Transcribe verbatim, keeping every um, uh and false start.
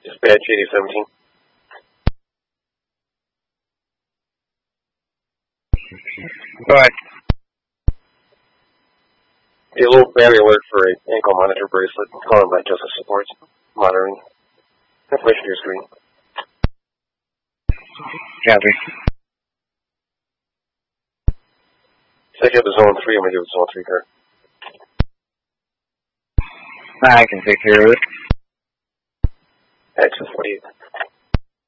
Dispatch eighty seventeen. Go ahead. A low battery alert for an ankle monitor bracelet. Calling by Justice Supports. Monitoring. Information to your screen. Copy. Take up the zone three. I'm going to give the zone three card. I can take care of it. At two forty-eight.